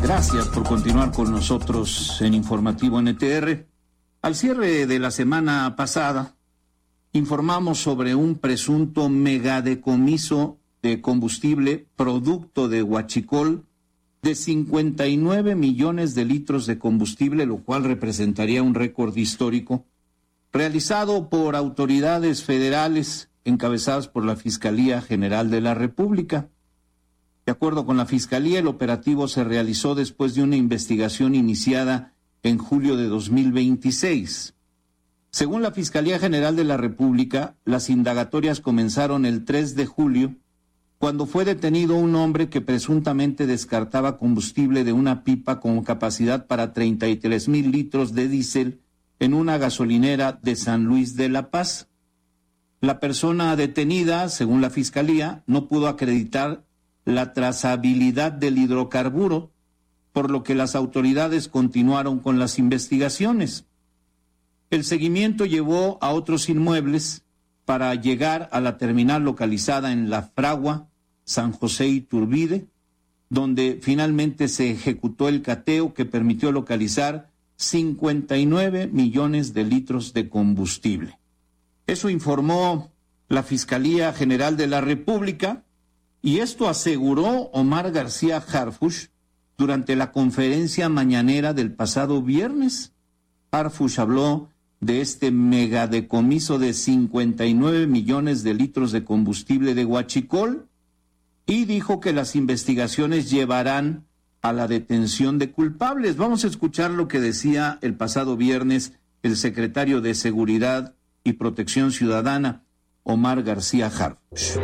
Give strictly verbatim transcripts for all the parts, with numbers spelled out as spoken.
Gracias por continuar con nosotros en Informativo N T R. Al cierre de la semana pasada, informamos sobre un presunto megadecomiso de combustible producto de Huachicol de cincuenta y nueve millones de litros de combustible, lo cual representaría un récord histórico, realizado por autoridades federales encabezadas por la Fiscalía General de la República. De acuerdo con la Fiscalía, el operativo se realizó después de una investigación iniciada en julio de dos mil veintiséis. Según la Fiscalía General de la República, las indagatorias comenzaron el tres de julio, cuando fue detenido un hombre que presuntamente descartaba combustible de una pipa con capacidad para treinta y tres mil litros de diésel en una gasolinera de San Luis de la Paz. La persona detenida, según la Fiscalía, no pudo acreditar la trazabilidad del hidrocarburo, por lo que las autoridades continuaron con las investigaciones. El seguimiento llevó a otros inmuebles para llegar a la terminal localizada en La Fragua, San José Iturbide, donde finalmente se ejecutó el cateo que permitió localizar cincuenta y nueve millones de litros de combustible. Eso informó la Fiscalía General de la República, y esto aseguró Omar García Harfuch durante la conferencia mañanera del pasado viernes. Harfuch habló de este megadecomiso de cincuenta y nueve millones de litros de combustible de Huachicol y dijo que las investigaciones llevarán a la detención de culpables. Vamos a escuchar lo que decía el pasado viernes el secretario de Seguridad y Protección Ciudadana, Omar García Harfuch.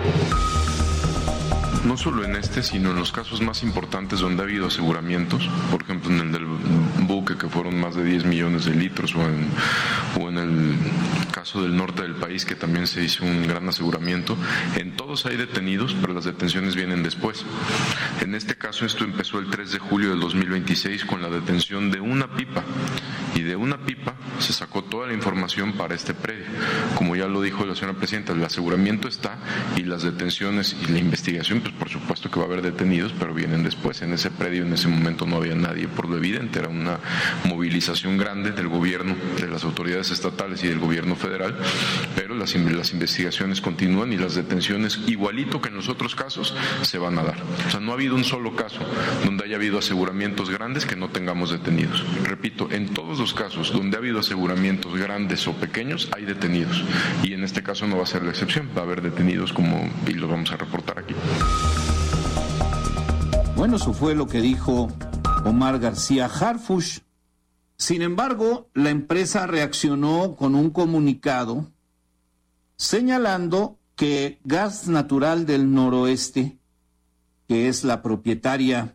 No solo en este, sino en los casos más importantes donde ha habido aseguramientos, por ejemplo en el del buque que fueron más de diez millones de litros, o en, o en el caso del norte del país que también se hizo un gran aseguramiento. En todos hay detenidos, pero las detenciones vienen después. En este caso esto empezó el tres de julio del dos mil veintiséis con la detención de una pipa, y de una pipa se sacó toda la información para este predio. Como ya lo dijo la señora presidenta, el aseguramiento está y las detenciones y la investigación, pues por supuesto que va a haber detenidos, pero vienen después. En ese predio en ese momento no había nadie, por lo evidente, era una movilización grande del gobierno, de las autoridades estatales y del gobierno federal, pero las, las investigaciones continúan y las detenciones, igualito que en los otros casos, se van a dar. O sea, no ha habido un solo caso donde haya habido aseguramientos grandes que no tengamos detenidos. Repito, en todos los casos donde ha habido aseguramientos grandes o pequeños, hay detenidos, y en este caso no va a ser la excepción, va a haber detenidos como, y lo vamos a reportar aquí. Bueno, eso fue lo que dijo Omar García Harfuch. Sin embargo, la empresa reaccionó con un comunicado señalando que Gas Natural del Noroeste, que es la propietaria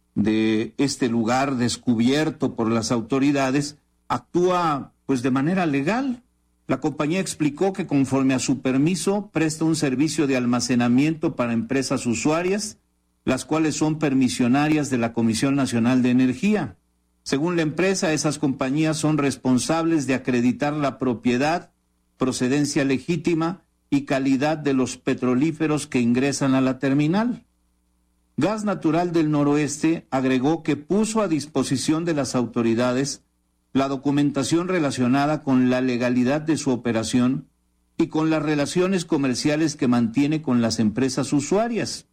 de este lugar descubierto por las autoridades, actúa pues de manera legal. La compañía explicó que conforme a su permiso presta un servicio de almacenamiento para empresas usuarias, las cuales son permisionarias de la Comisión Nacional de Energía. Según la empresa, esas compañías son responsables de acreditar la propiedad, procedencia legítima y calidad de los petrolíferos que ingresan a la terminal. Gas Natural del Noroeste agregó que puso a disposición de las autoridades la documentación relacionada con la legalidad de su operación y con las relaciones comerciales que mantiene con las empresas usuarias.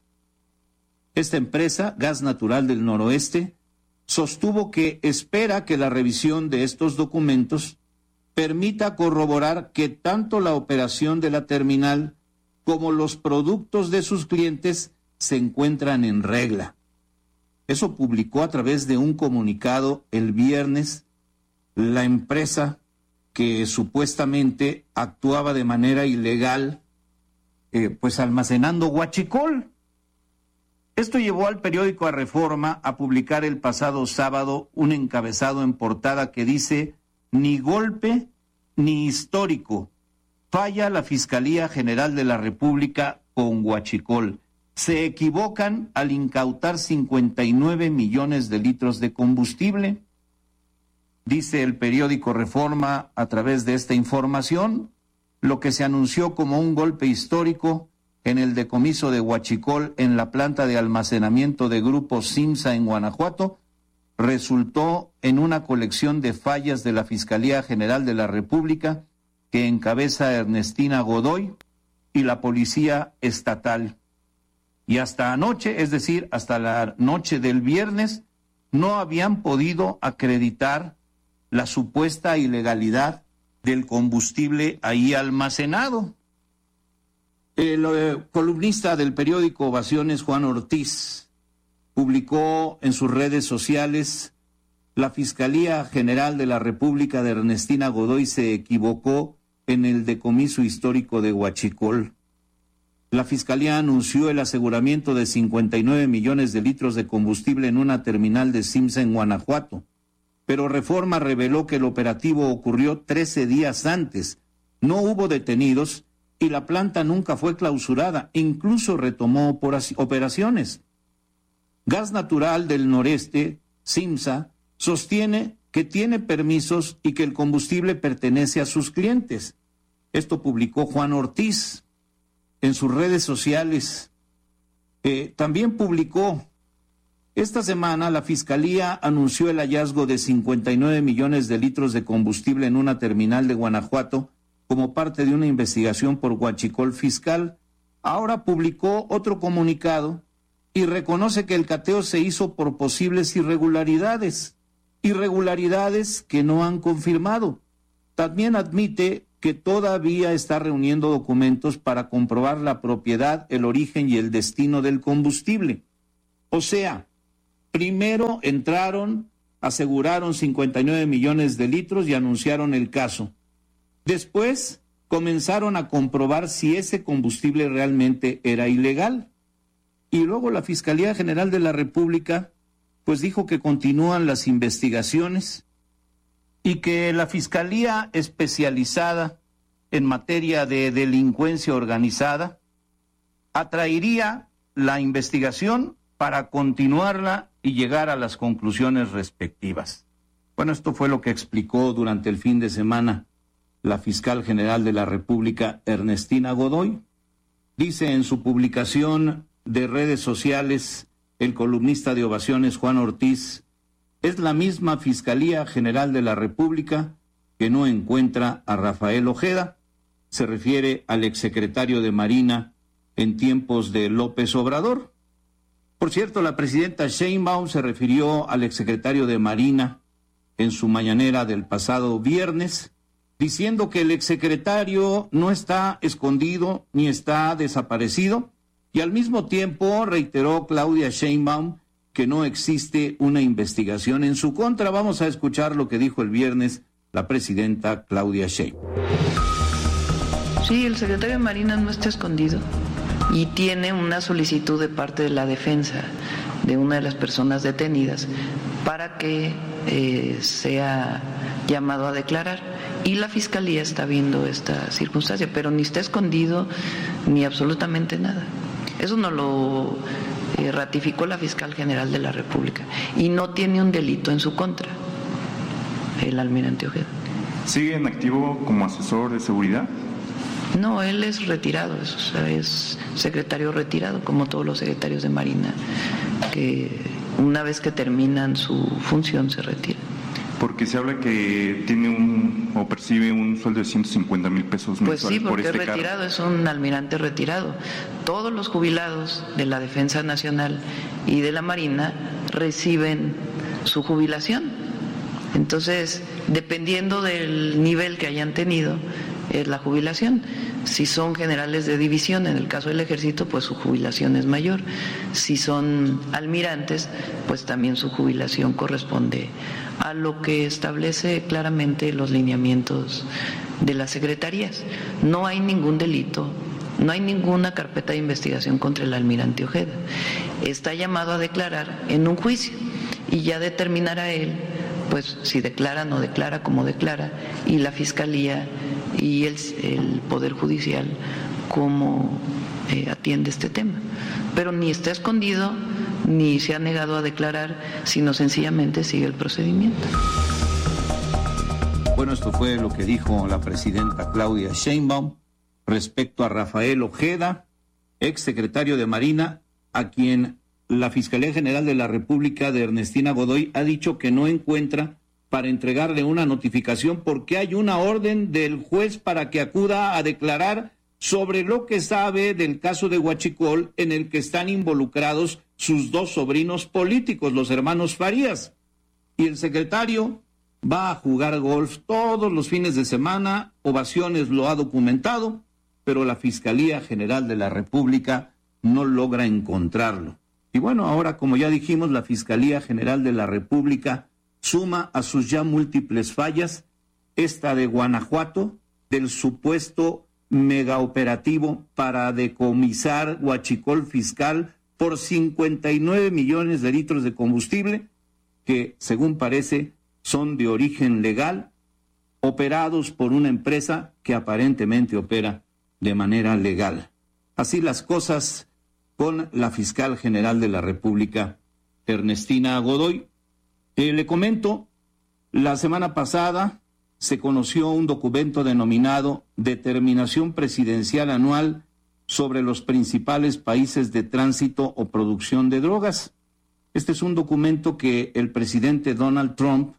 Esta empresa, Gas Natural del Noroeste, sostuvo que espera que la revisión de estos documentos permita corroborar que tanto la operación de la terminal como los productos de sus clientes se encuentran en regla. Eso publicó a través de un comunicado el viernes la empresa que supuestamente actuaba de manera ilegal, eh, pues almacenando huachicol. Esto llevó al periódico A Reforma a publicar el pasado sábado un encabezado en portada que dice: ni golpe ni histórico, falla la Fiscalía General de la República con huachicol. Se equivocan al incautar cincuenta y nueve millones de litros de combustible. Dice el periódico Reforma a través de esta información, lo que se anunció como un golpe histórico en el decomiso de huachicol en la planta de almacenamiento de Grupo Simsa en Guanajuato resultó en una colección de fallas de la Fiscalía General de la República que encabeza Ernestina Godoy y la Policía Estatal. Y hasta anoche, es decir, hasta la noche del viernes, no habían podido acreditar la supuesta ilegalidad del combustible ahí almacenado. El eh, columnista del periódico Ovaciones, Juan Ortiz, publicó en sus redes sociales: la Fiscalía General de la República de Ernestina Godoy se equivocó en el decomiso histórico de Huachicol. La Fiscalía anunció el aseguramiento de cincuenta y nueve millones de litros de combustible en una terminal de Simsa en Guanajuato, pero Reforma reveló que el operativo ocurrió trece días antes, no hubo detenidos y la planta nunca fue clausurada, incluso retomó operaciones. Gas Natural del Noreste, Simsa, sostiene que tiene permisos y que el combustible pertenece a sus clientes. Esto publicó Juan Ortiz en sus redes sociales. Eh, también publicó: esta semana la Fiscalía anunció el hallazgo de cincuenta y nueve millones de litros de combustible en una terminal de Guanajuato como parte de una investigación por huachicol fiscal. Ahora publicó otro comunicado y reconoce que el cateo se hizo por posibles irregularidades, irregularidades que no han confirmado. También admite que todavía está reuniendo documentos para comprobar la propiedad, el origen y el destino del combustible. O sea, primero entraron, aseguraron cincuenta y nueve millones de litros y anunciaron el caso. Después comenzaron a comprobar si ese combustible realmente era ilegal. Y luego la Fiscalía General de la República pues dijo que continúan las investigaciones y que la Fiscalía especializada en materia de delincuencia organizada atraería la investigación para continuarla y llegar a las conclusiones respectivas. Bueno, esto fue lo que explicó durante el fin de semana la Fiscal General de la República, Ernestina Godoy. Dice en su publicación de redes sociales el columnista de Ovaciones, Juan Ortiz: es la misma Fiscalía General de la República que no encuentra a Rafael Ojeda. Se refiere al exsecretario de Marina en tiempos de López Obrador. Por cierto, la presidenta Sheinbaum se refirió al exsecretario de Marina en su mañanera del pasado viernes, diciendo que el exsecretario no está escondido ni está desaparecido, y al mismo tiempo reiteró Claudia Sheinbaum que no existe una investigación en su contra. Vamos a escuchar lo que dijo el viernes la presidenta Claudia Sheinbaum. Sí, el secretario de Marina no está escondido y tiene una solicitud de parte de la defensa de una de las personas detenidas para que eh, sea llamado a declarar, y la Fiscalía está viendo esta circunstancia, pero ni está escondido ni absolutamente nada. Eso no lo eh, ratificó la Fiscal General de la República y no tiene un delito en su contra, el almirante Ojeda. ¿Sigue en activo como asesor de seguridad? No, él es retirado, es, o sea, es secretario retirado, como todos los secretarios de Marina, que una vez que terminan su función se retiran. Porque se habla que tiene un o percibe un sueldo de ciento cincuenta mil pesos mensuales. Pues sí, porque por este es retirado, cargo. Es un almirante retirado. Todos los jubilados de la Defensa Nacional y de la Marina reciben su jubilación. Entonces, dependiendo del nivel que hayan tenido, es la jubilación. Si son generales de división, en el caso del Ejército, pues su jubilación es mayor. Si son almirantes, pues también su jubilación corresponde a lo que establece claramente los lineamientos de las secretarías. No hay ningún delito, no hay ninguna carpeta de investigación contra el almirante Ojeda. Está llamado a declarar en un juicio y ya determinará él, pues si declara, no declara, cómo declara, y la Fiscalía y el, el Poder Judicial cómo eh, atiende este tema. Pero ni está escondido, ni se ha negado a declarar, sino sencillamente sigue el procedimiento. Bueno, esto fue lo que dijo la presidenta Claudia Sheinbaum respecto a Rafael Ojeda, exsecretario de Marina, a quien la Fiscalía General de la República de Ernestina Godoy ha dicho que no encuentra para entregarle una notificación porque hay una orden del juez para que acuda a declarar sobre lo que sabe del caso de Huachicol, en el que están involucrados sus dos sobrinos políticos, los hermanos Farías. Y el secretario va a jugar golf todos los fines de semana, Ovaciones lo ha documentado, pero la Fiscalía General de la República no logra encontrarlo. Y bueno, ahora, como ya dijimos, la Fiscalía General de la República suma a sus ya múltiples fallas esta de Guanajuato, del supuesto megaoperativo para decomisar huachicol fiscal por cincuenta y nueve millones de litros de combustible, que, según parece, son de origen legal, operados por una empresa que aparentemente opera de manera legal. Así las cosas con la Fiscal General de la República, Ernestina Godoy. Eh, le comento, la semana pasada se conoció un documento denominado Determinación Presidencial Anual sobre los principales países de tránsito o producción de drogas. Este es un documento que el presidente Donald Trump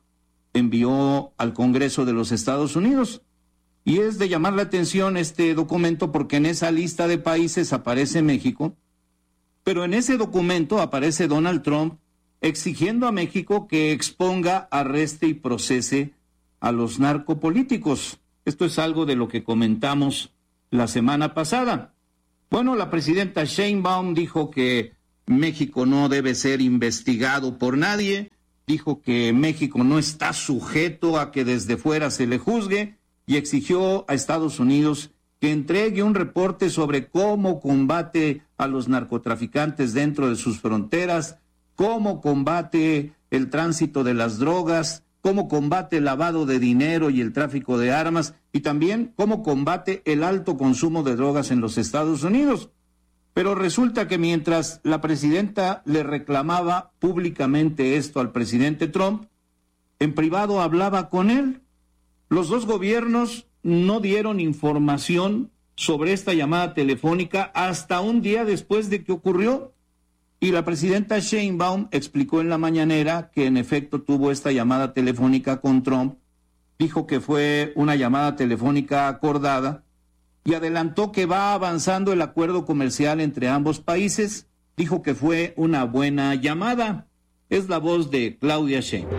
envió al Congreso de los Estados Unidos. Y es de llamar la atención este documento porque en esa lista de países aparece México, pero en ese documento aparece Donald Trump exigiendo a México que exponga, arreste y procese a los narcopolíticos. Esto es algo de lo que comentamos la semana pasada. Bueno, la presidenta Sheinbaum dijo que México no debe ser investigado por nadie, dijo que México no está sujeto a que desde fuera se le juzgue y exigió a Estados Unidos que entregue un reporte sobre cómo combate a los narcotraficantes dentro de sus fronteras, cómo combate el tránsito de las drogas, cómo combate el lavado de dinero y el tráfico de armas, y también cómo combate el alto consumo de drogas en los Estados Unidos. Pero resulta que mientras la presidenta le reclamaba públicamente esto al presidente Trump, en privado hablaba con él. Los dos gobiernos no dieron información sobre esta llamada telefónica hasta un día después de que ocurrió. Y la presidenta Sheinbaum explicó en la mañanera que en efecto tuvo esta llamada telefónica con Trump, dijo que fue una llamada telefónica acordada y adelantó que va avanzando el acuerdo comercial entre ambos países, dijo que fue una buena llamada. Es la voz de Claudia Sheinbaum.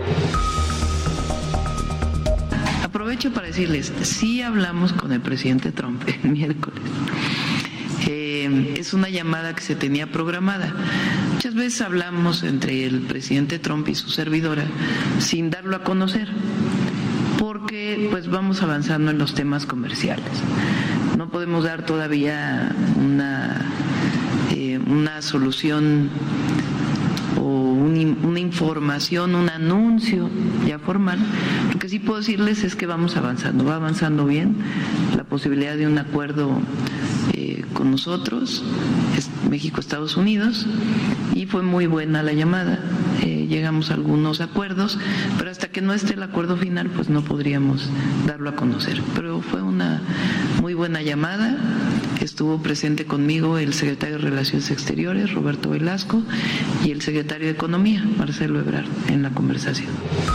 Aprovecho para decirles, sí hablamos con el presidente Trump el miércoles. Eh, es una llamada que se tenía programada. Muchas veces hablamos entre el presidente Trump y su servidora sin darlo a conocer, porque pues vamos avanzando en los temas comerciales. No podemos dar todavía una, eh, una solución o un, una información, un anuncio ya formal. Lo que sí puedo decirles es que vamos avanzando, va avanzando bien la posibilidad de un acuerdo eh, con nosotros, es México, Estados Unidos, y fue muy buena la llamada. Eh, llegamos a algunos acuerdos, pero hasta que no esté el acuerdo final, pues no podríamos darlo a conocer. Pero fue una muy buena llamada. Estuvo presente conmigo el secretario de Relaciones Exteriores, Roberto Velasco, y el secretario de Economía, Marcelo Ebrard, en la conversación.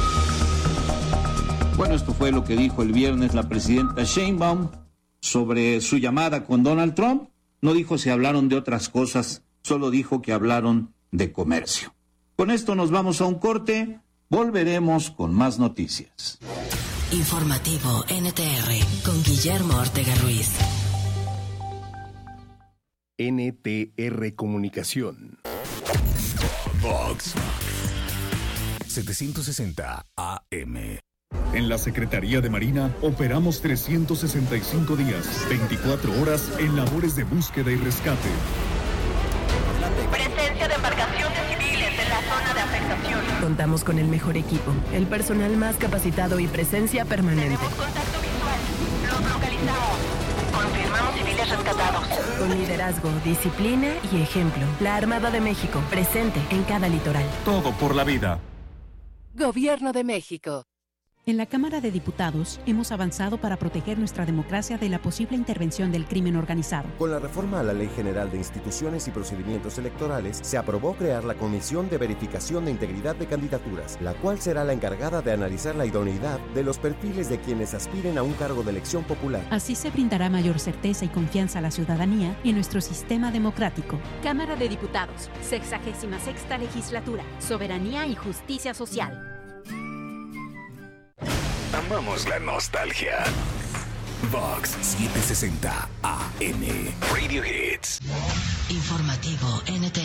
Bueno, esto fue lo que dijo el viernes la presidenta Sheinbaum sobre su llamada con Donald Trump. No dijo si hablaron de otras cosas, solo dijo que hablaron de comercio. Con esto nos vamos a un corte, volveremos con más noticias. Informativo N T R con Guillermo Ortega Ruiz. N T R Comunicación. Vox setecientos sesenta A M. En la Secretaría de Marina operamos trescientos sesenta y cinco días, veinticuatro horas en labores de búsqueda y rescate. Presencia de embarcaciones civiles en la zona de afectación. Contamos con el mejor equipo, el personal más capacitado y presencia permanente. Tenemos contacto visual. Los localizamos. Confirmamos civiles rescatados. Con liderazgo, disciplina y ejemplo. La Armada de México, presente en cada litoral. Todo por la vida. Gobierno de México. En la Cámara de Diputados hemos avanzado para proteger nuestra democracia de la posible intervención del crimen organizado. Con la reforma a la Ley General de Instituciones y Procedimientos Electorales, se aprobó crear la Comisión de Verificación de Integridad de Candidaturas, la cual será la encargada de analizar la idoneidad de los perfiles de quienes aspiren a un cargo de elección popular. Así se brindará mayor certeza y confianza a la ciudadanía y en nuestro sistema democrático. Cámara de Diputados, sexagésima sexta legislatura, soberanía y justicia social. Amamos la nostalgia. Vox setecientos sesenta A M. Radio Hits. Informativo N T